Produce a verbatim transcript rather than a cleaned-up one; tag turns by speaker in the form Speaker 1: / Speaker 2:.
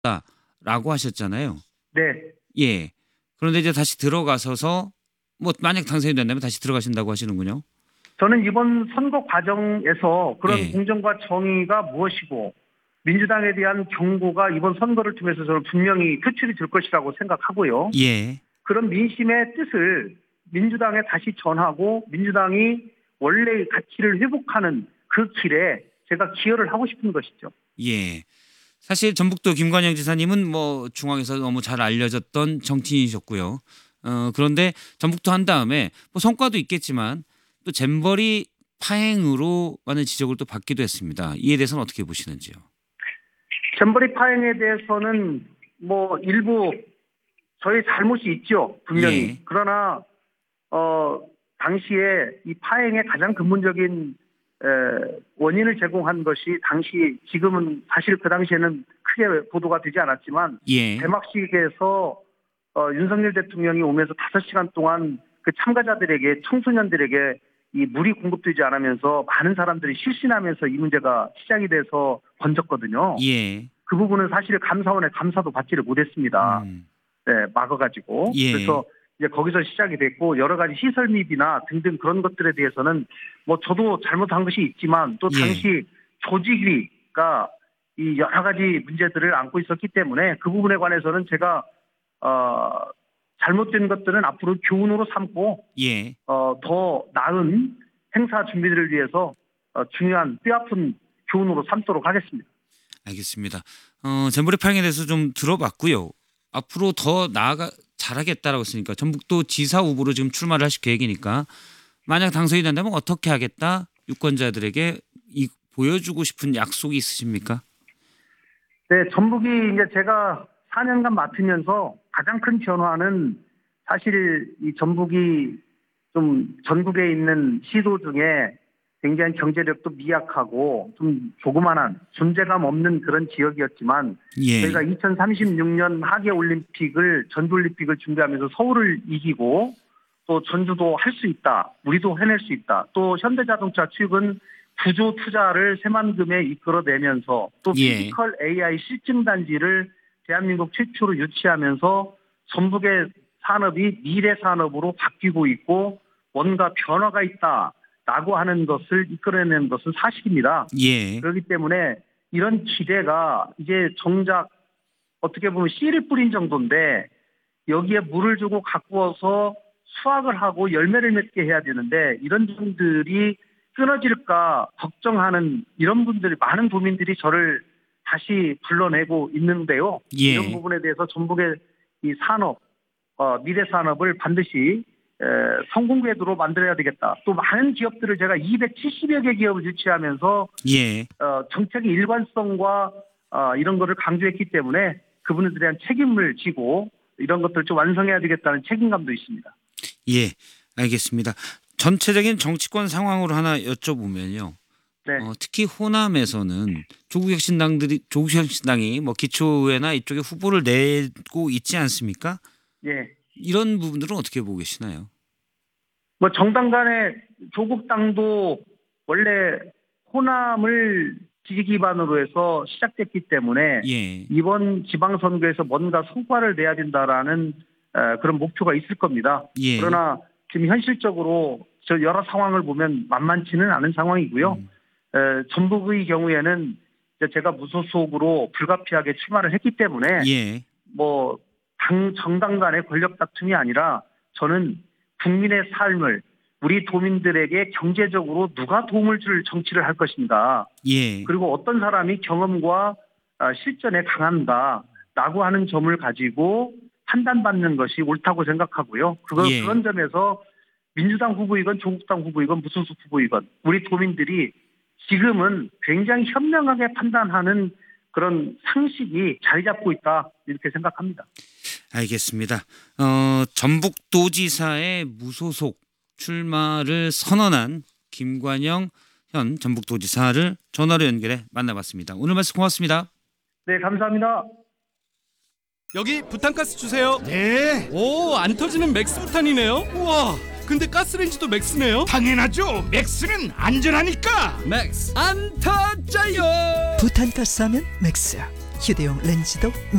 Speaker 1: 라고 하셨잖아요.
Speaker 2: 네.
Speaker 1: 예. 그런데 이제 다시 들어가서서 뭐 만약 당선이 된다면 다시 들어가신다고 하시는군요.
Speaker 2: 저는 이번 선거 과정에서 그런
Speaker 1: 예.
Speaker 2: 공정과 정의가 무엇이고 민주당에 대한 경고가 이번 선거를 통해서 저는 분명히 표출이 될 것이라고 생각하고요.
Speaker 1: 예.
Speaker 2: 그런 민심의 뜻을 민주당에 다시 전하고 민주당이 원래의 가치를 회복하는 그 길에 제가 기여를 하고 싶은 것이죠.
Speaker 1: 예. 사실 전북도 김관영 지사님은 뭐 중앙에서 너무 잘 알려졌던 정치인이셨고요. 어, 그런데 전북도 한 다음에 뭐 성과도 있겠지만 또 잼버리 파행으로 많은 지적을 또 받기도 했습니다. 이에 대해서는 어떻게 보시는지요?
Speaker 2: 잼버리 파행에 대해서는 뭐 일부 저희 잘못이 있죠. 분명히.
Speaker 1: 예.
Speaker 2: 그러나 어 당시에 이 파행의 가장 근본적인 에, 원인을 제공한 것이 당시 지금은 사실 그 당시에는 크게 보도가 되지 않았지만
Speaker 1: 예.
Speaker 2: 개막식에서 어, 윤석열 대통령이 오면서 다섯 시간 동안 그 참가자들에게 청소년들에게 이 물이 공급되지 않으면서 많은 사람들이 실신하면서 이 문제가 시작이 돼서 번졌거든요.
Speaker 1: 예.
Speaker 2: 그 부분은 사실 감사원의 감사도 받지를 못했습니다.
Speaker 1: 음.
Speaker 2: 네, 막아가지고.
Speaker 1: 예.
Speaker 2: 그래서 이제 거기서 시작이 됐고 여러 가지 시설 미비나 등등 그런 것들에 대해서는 뭐 저도 잘못한 것이 있지만 또
Speaker 1: 예.
Speaker 2: 당시 조직위가 이 여러 가지 문제들을 안고 있었기 때문에 그 부분에 관해서는 제가 어, 잘못된 것들은 앞으로 교훈으로 삼고
Speaker 1: 예.
Speaker 2: 어, 더 나은 행사 준비들을 위해서 어, 중요한 뼈아픈 교훈으로 삼도록 하겠습니다.
Speaker 1: 알겠습니다. 어, 잼버리 파행에 대해서 좀 들어봤고요. 앞으로 더 나아가 잘하겠다라고 했으니까 전북도 지사 후보로 지금 출마를 하실 계획이니까 만약 당선이 된다면 어떻게 하겠다 유권자들에게 이 보여주고 싶은 약속이 있으십니까?
Speaker 2: 네, 전북이 이제 제가 사 년간 맡으면서 가장 큰 변화는 사실 이 전북이 좀 전국에 있는 시도 중에 굉장히 경제력도 미약하고 좀 조그만한 존재감 없는 그런 지역이었지만
Speaker 1: 예.
Speaker 2: 저희가 이천삼십육 년 하계올림픽을 전주올림픽을 준비하면서 서울을 이기고 또 전주도 할 수 있다. 우리도 해낼 수 있다. 또 현대자동차 최근 구조 투자를 새만금에 이끌어내면서 또
Speaker 1: 예.
Speaker 2: 피지컬 에이아이 실증단지를 대한민국 최초로 유치하면서 전북의 산업이 미래 산업으로 바뀌고 있고 뭔가 변화가 있다라고 하는 것을 이끌어내는 것은 사실입니다.
Speaker 1: 예.
Speaker 2: 그렇기 때문에 이런 기대가 이제 정작 어떻게 보면 씨를 뿌린 정도인데 여기에 물을 주고 가꾸어서 수확을 하고 열매를 맺게 해야 되는데 이런 분들이 끊어질까 걱정하는 이런 분들이 많은 도민들이 저를 다시 불러내고 있는데요.
Speaker 1: 예.
Speaker 2: 이런 부분에 대해서 전북의 이 산업, 어, 미래 산업을 반드시 에, 성공 궤도로 만들어야 되겠다. 또 많은 기업들을 제가 이백칠십여 개 기업을 유치하면서
Speaker 1: 예.
Speaker 2: 어, 정책의 일관성과 어, 이런 것을 강조했기 때문에 그분들에 대한 책임을 지고 이런 것들을 좀 완성해야 되겠다는 책임감도 있습니다.
Speaker 1: 예. 알겠습니다. 전체적인 정치권 상황으로 하나 여쭤보면요.
Speaker 2: 네.
Speaker 1: 어, 특히 호남에서는 조국혁신당들이 조국혁신당이 뭐 기초의회나 이쪽에 후보를 내고 있지 않습니까?
Speaker 2: 예.
Speaker 1: 이런 부분들은 어떻게 보고 계시나요?
Speaker 2: 뭐 정당 간의 조국당도 원래 호남을 지지 기반으로 해서 시작됐기 때문에
Speaker 1: 예.
Speaker 2: 이번 지방선거에서 뭔가 성과를 내야 된다라는 어, 그런 목표가 있을 겁니다.
Speaker 1: 예.
Speaker 2: 그러나 지금 현실적으로 저 여러 상황을 보면 만만치는 않은 상황이고요.
Speaker 1: 음.
Speaker 2: 에, 전북의 경우에는 이제 제가 무소속으로 불가피하게 출마를 했기 때문에
Speaker 1: 예.
Speaker 2: 뭐 당 정당 간의 권력 다툼이 아니라 저는 국민의 삶을 우리 도민들에게 경제적으로 누가 도움을 줄 정치를 할 것인가.
Speaker 1: 예.
Speaker 2: 그리고 어떤 사람이 경험과 실전에 강한가라고 하는 점을 가지고 판단받는 것이 옳다고 생각하고요. 그거,
Speaker 1: 예.
Speaker 2: 그런 점에서 민주당 후보이건 조국당 후보이건 무소속 후보이건 우리 도민들이 지금은 굉장히 현명하게 판단하는 그런 상식이 자리 잡고 있다 이렇게 생각합니다.
Speaker 1: 알겠습니다. 어, 전북도지사의 무소속 출마를 선언한 김관영 현 전북도지사를 전화로 연결해 만나봤습니다. 오늘 말씀 고맙습니다.
Speaker 2: 네, 감사합니다.
Speaker 3: 여기 부탄가스 주세요.
Speaker 4: 네,
Speaker 3: 오, 안 터지는 맥스 부탄이네요. 우와, 근데 가스레인지도 맥스네요.
Speaker 4: 당연하죠. 맥스는 안전하니까.
Speaker 3: 맥스 안 터져요.
Speaker 5: 부탄가스 하면 맥스.
Speaker 4: 휴대용 렌즈도